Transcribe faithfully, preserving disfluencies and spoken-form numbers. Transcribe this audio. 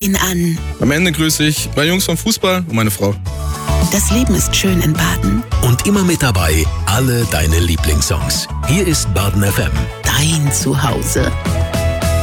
ihn an. Am Ende grüße ich meine Jungs vom Fußball und meine Frau. Das Leben ist schön in Baden. Und immer mit dabei alle deine Lieblingssongs. Hier ist Baden F M. Dein Zuhause.